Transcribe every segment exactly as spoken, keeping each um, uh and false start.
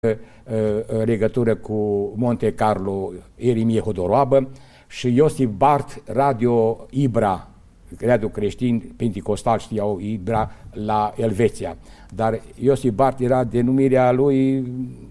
legătură cu Monte Carlo, Ieremie Hodoroabă, și Iosif Bart, Radio Ibra, Radio Creștin Pentecostal, știau Ibra, la Elveția. Dar Iosif Bart era denumirea lui,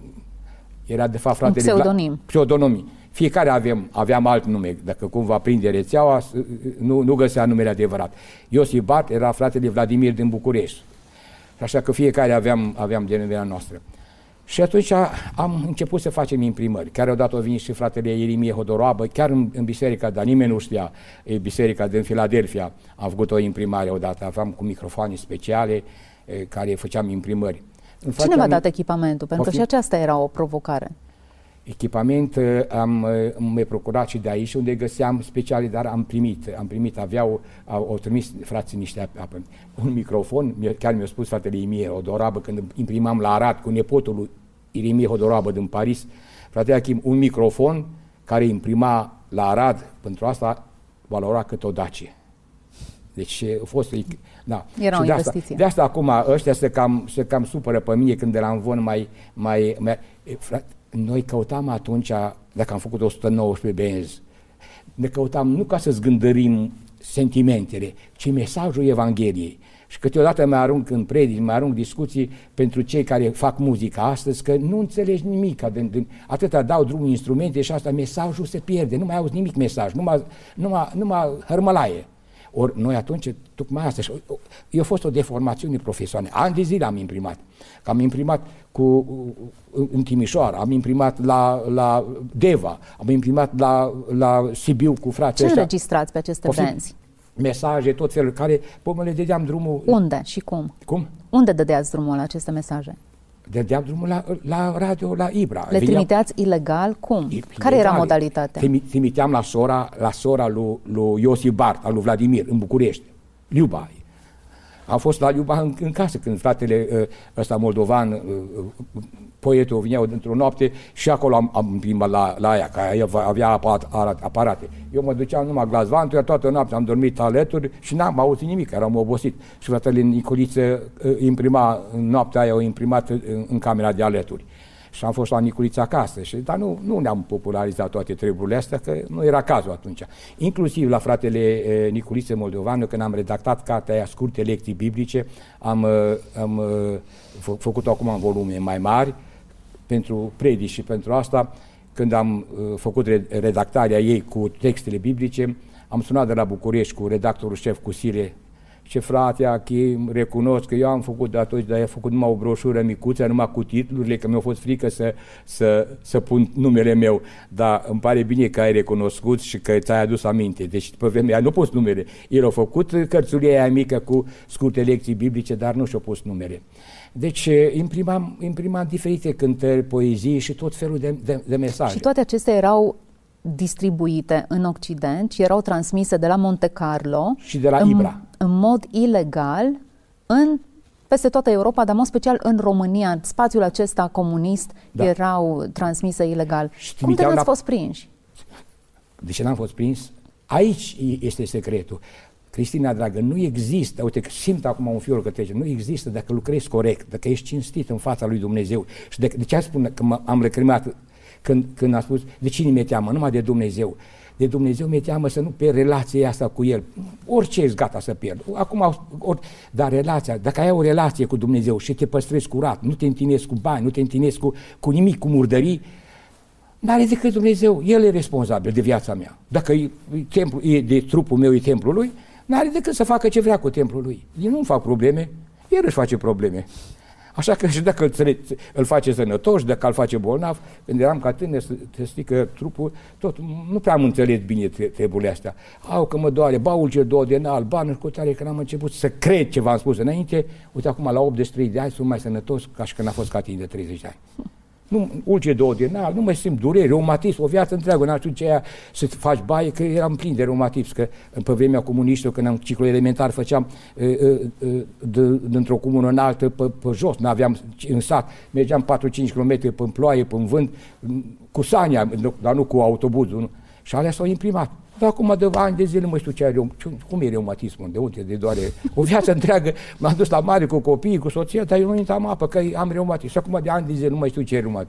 era de fapt fratele... Pseudonim. Pseudonomii. Fiecare aveam, aveam alt nume, dacă cumva prinde rețeaua, nu, nu găsea numele adevărat. Iosif Bart era fratele Vladimir din București. Așa că fiecare aveam, aveam denumirea noastră. Și atunci am început să facem imprimări. Chiar odată a venit și fratele Ieremie Hodoroabă, chiar în, în biserica, dar nimeni nu știa, e biserica din Filadelfia, am făcut o imprimare odată, aveam cu microfoane speciale e, care făceam imprimări. Cine v-a dat echipamentul? Pentru că și aceasta era o provocare. Echipament am mi-a procurat și de aici unde găseam speciale, dar am primit, am primit, aveau, au, au trimis frații niște apă. Un microfon, chiar mi-a spus fratele Ieremie Hodoroabă când imprimam la Arad cu nepotul lui Ieremie Hodoroabă din Paris, fratele Achim, un microfon care imprima la Arad, pentru asta valora cât o Dacie. Deci a fost... Da. Era și o de investiție. Asta, de asta acum ăștia se cam, se cam supără pe mine când de la învon mai... mai, mai frate, noi căutam atunci, dacă am făcut o sută nouăsprezece benzi, ne căutam nu ca să zgândărim sentimentele, ci mesajul Evangheliei. Și câteodată mă arunc în predici, mă arunc discuții pentru cei care fac muzică astăzi, că nu înțelegi nimic. Atâta dau drumul instrumente și asta, mesajul se pierde, nu mai auzi nimic mesaj, numai, numai, numai hărmălaie. Ori noi atunci, tocmai asta, eu a fost o deformațiune profesională. Ani de zile am imprimat. Am imprimat cu, în Timișoara, am imprimat la, la Deva, am imprimat la, la Sibiu cu frații Ce ăștia. înregistrați pe aceste benzi? Mesaje, tot felul, care, păi mă le dădeam drumul... Unde și cum? Cum? Unde dădeați drumul la aceste mesaje? Dădeam drumul la, la radio, la Ibra. Le trimiteați ilegal? Cum? Ilegal. Care era modalitatea? Trimiteam la sora, la sora lui, lui Iosif Bart, al lui Vladimir, în București. Liuba. Am fost la Liuba în, în casă, când fratele ăsta moldovan, poetul, veneau dintr-o noapte și acolo am, am imprimat la, la aia, că avea aparate. Eu mă duceam numai glazvantul, toată noaptea am dormit alături și n-am auzit nimic, eram obosit. Și fratele Nicoliță imprima, în noaptea aia o imprimat în, în camera de alături. Și am fost la Nicoliță acasă, și, dar nu, nu ne-am popularizat toate treburile astea, că nu era cazul atunci. Inclusiv la fratele e, Nicoliță Moldovană, când am redactat cartea aia, Scurte lecții biblice, am, am fă, făcut-o acum în volume mai mari, pentru predici și pentru asta, când am uh, făcut redactarea ei cu textele biblice, am sunat de la București cu redactorul șef, cu Sire, și frate Achim, recunosc că eu am făcut de atunci, dar am făcut numai o broșură micuță, numai cu titlurile, că mi-a fost frică să, să, să pun numele meu, dar îmi pare bine că ai recunoscut și că ți-ai adus aminte. Deci pe vremea aia nu pus numele. El a făcut cărțulia aia mică cu scurte lecții biblice, dar nu și-a pus numele. Deci imprimam, imprimam diferite cântări, poezii și tot felul de, de, de mesaje. Și toate acestea erau distribuite în Occident și erau transmise de la Monte Carlo și de la în, Ibra. în mod ilegal în peste toată Europa, dar în mod special în România, în spațiul acesta comunist, da, erau transmise ilegal. Cum de n-ați la... fost prinși? De ce n-am fost prins? Aici este secretul. Cristina, dragă, nu există, uite, simt acum un fior că trece, nu există dacă lucrezi corect, dacă ești cinstit în fața lui Dumnezeu. Și de, de ce spun că am recrimat când, când a spus, de cine mi-e teamă? Numai de Dumnezeu. De Dumnezeu mi-e teamă să nu pierd relația asta cu El. Orice ești gata să pierd. Acum, or, dar relația, dacă ai o relație cu Dumnezeu și te păstrezi curat, nu te întinezi cu bani, nu te întinezi cu, cu nimic, cu murdării, n-are decât Dumnezeu. El e responsabil de viața mea. Dacă e, templu, e de trupul meu, e templul lui, n-are decât să facă ce vrea cu templul lui. Eu nu-mi fac probleme, el își face probleme. Așa că și dacă îl, îl face sănătos, dacă îl face bolnav, când eram ca tânăr să te strică trupul, tot, nu prea am înțeles bine treburile astea. Au că mă doare, ba ulge două de înalt, ba nu știu tare, că n-am început să cred ce v-am spus înainte, uite acum la optzeci și trei de ani sunt mai sănătos ca și când a fost catin de treizeci de ani. Nu, ulge două de înalt, nu mai simt dureri, reumatism, o viață întreagă, n-aș știu ce aia să faci baie, că eram plin de reumatism, că pe vremea comuniștilor, când am ciclu elementar, făceam dintr-o comună în altă, pe, pe jos, n-aveam în sat, mergeam patru-cinci kilometri pe ploaie, pe vânt, cu sania, dar nu cu autobuzul, nu? Și alea s-au imprimat. Dar acum de ani de zile nu mai știu ce are, cum e reumatismul, de unde, de doare. O viață întreagă m-am dus la mare cu copiii, cu soția, dar eu nu intram apă, că am reumatism. Și acum de ani de zile nu mai știu ce e reumatism.